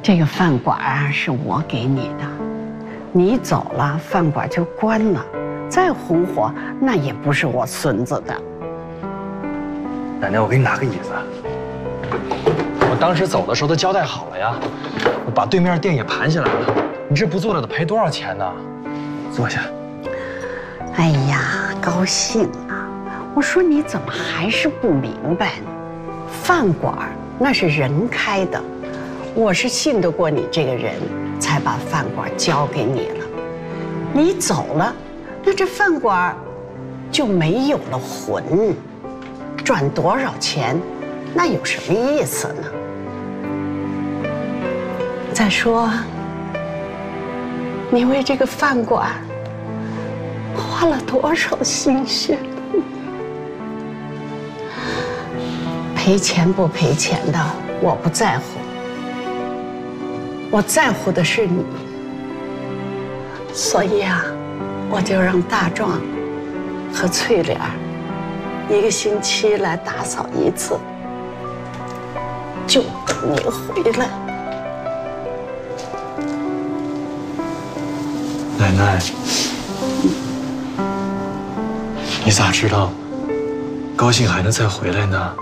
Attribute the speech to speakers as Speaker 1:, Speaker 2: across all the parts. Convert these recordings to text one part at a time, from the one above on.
Speaker 1: 这个饭馆是我给你的，你走了，饭馆就关了，再红火那也不是我孙子的。
Speaker 2: 奶奶，我给你拿个椅子。我当时走的时候都交代好了呀，我把对面店也盘下来了。你这不做了得赔多少钱呢？坐下。
Speaker 1: 哎呀，高兴啊！我说你怎么还是不明白呢？饭馆那是人开的，我是信得过你这个人，才把饭馆交给你了。你走了，那这饭馆就没有了魂，赚多少钱，那有什么意思呢？再说，你为这个饭馆花了多少心血？赔钱不赔钱的，我不在乎。我在乎的是你，所以啊，我就让大壮和翠莲1个星期来打扫一次，就等你回来。
Speaker 2: 奶奶，你咋知道高兴还能再回来呢？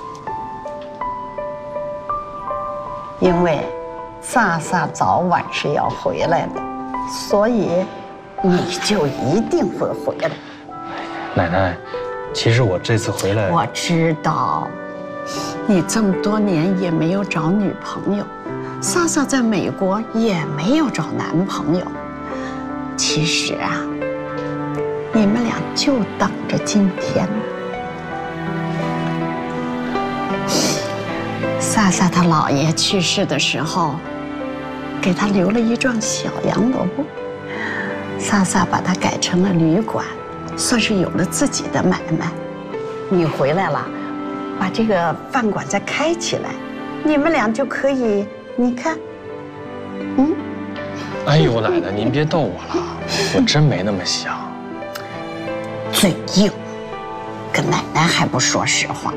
Speaker 1: 因为萨萨早晚是要回来的，所以你就一定会回来。
Speaker 2: 奶奶，其实我这次回来，
Speaker 1: 我知道，你这么多年也没有找女朋友，萨萨在美国也没有找男朋友。其实啊，你们俩就等着今天。萨萨他姥爷去世的时候，给他留了一幢小洋楼，萨萨把它改成了旅馆，算是有了自己的买卖。你回来了，把这个饭馆再开起来，你们俩就可以，你看，
Speaker 2: 哎呦，奶奶，您别逗我了，我真没那么想。
Speaker 1: 嘴硬，跟奶奶还不说实话。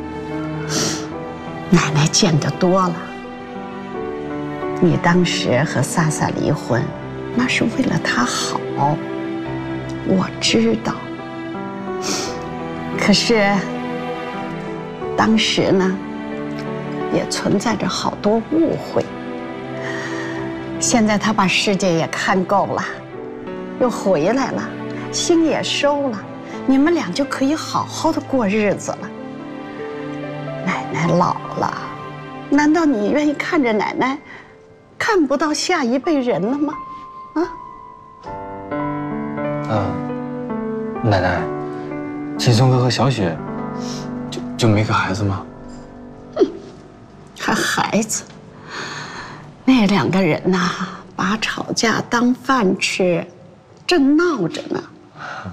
Speaker 1: 奶奶见得多了，你当时和萨萨离婚，那是为了他好，我知道。可是当时呢，也存在着好多误会。现在他把世界也看够了，又回来了，心也收了，你们俩就可以好好的过日子了。奶奶老了，难道你愿意看着奶奶看不到下一辈人了吗？
Speaker 2: 奶奶，劲松哥和小雪就没个孩子吗？
Speaker 1: 还孩子？那2个人呐，把吵架当饭吃，正闹着呢。